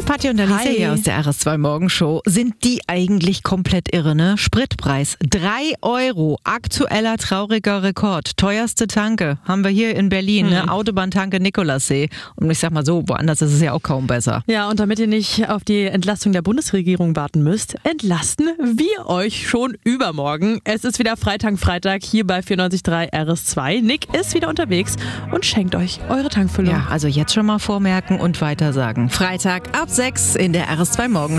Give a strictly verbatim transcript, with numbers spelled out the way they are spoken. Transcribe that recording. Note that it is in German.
Patti und Alicia Hi. hier aus der R S zwei Morgenshow. Sind die eigentlich komplett irre, ne? Spritpreis drei Euro, aktueller trauriger Rekord. Teuerste Tanke haben wir hier in Berlin, Hm. ne? Autobahntanke Nikolassee. Und ich sag mal so, woanders ist es ja auch kaum besser. Ja, und damit ihr nicht auf die Entlastung der Bundesregierung warten müsst, entlasten wir euch schon übermorgen. Es ist wieder Freitag, Freitag hier bei vierundneunzig Komma drei R S zwei. Nick ist wieder unterwegs und schenkt euch eure Tankfüllung. Ja, also jetzt schon mal vormerken und weitersagen. Freitag ab sechs in der R S zwei Morgen.